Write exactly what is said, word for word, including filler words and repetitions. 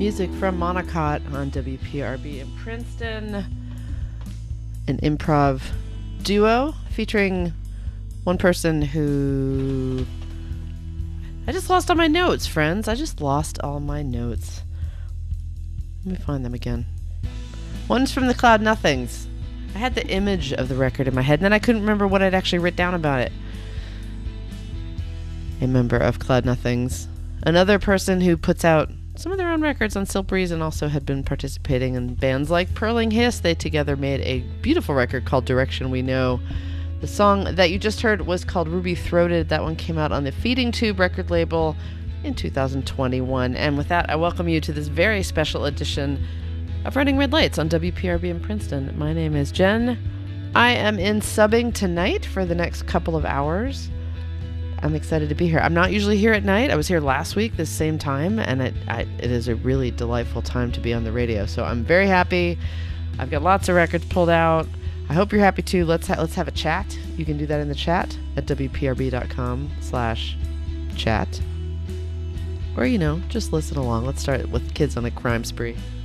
Music from Monocot on W P R B in Princeton. An improv duo featuring one person who... I just lost all my notes, friends. I just lost all my notes. Let me find them again. One's from the Cloud Nothings. I had the image of the record in my head, and then I couldn't remember what I'd actually written down about it. A member of Cloud Nothings. Another person who puts out some of their own records on Silk Breeze and also had been participating in bands like Purling Hiss. They together made a beautiful record called Direction We Know. The song that you just heard was called Ruby Throated. That one came out on the Feeding Tube record label in two thousand twenty-one. And with that, I welcome you to this very special edition of Running Red Lights on W P R B in Princeton. My name is Jen. I am in subbing tonight for the next couple of hours. I'm excited to be here. I'm not usually here at night. I was here last week this same time, and it, I, it is a really delightful time to be on the radio. So I'm very happy. I've got lots of records pulled out. I hope you're happy too. Let's ha- let's have a chat. You can do that in the chat at wprb.com slash chat. Or, you know, just listen along. Let's start with Kids on a Crime Spree.